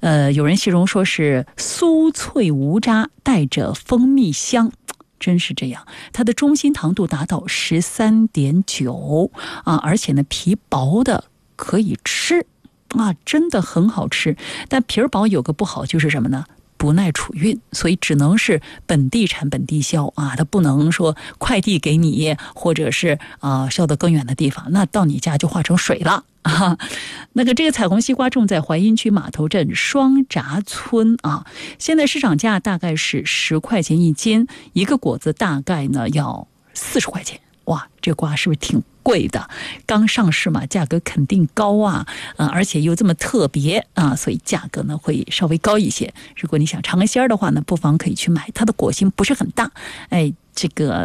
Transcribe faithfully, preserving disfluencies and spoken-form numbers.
呃，有人形容说是酥脆无渣，带着蜂蜜香。真是这样，它的中心糖度达到十三点九啊，而且呢皮薄的可以吃啊，真的很好吃。但皮儿薄有个不好就是什么呢？不耐储运，所以只能是本地产本地销啊，它不能说快递给你，或者是啊销到更远的地方，那到你家就化成水了啊。那个这个彩虹西瓜种在淮阴区码头镇双闸村啊，现在市场价大概是十块钱一斤，一个果子大概呢要四十块钱。哇，这瓜是不是挺贵的？刚上市嘛，价格肯定高啊，呃、而且又这么特别啊，所以价格呢会稍微高一些。如果你想尝个鲜儿的话呢，不妨可以去买，它的果心不是很大，哎，这个。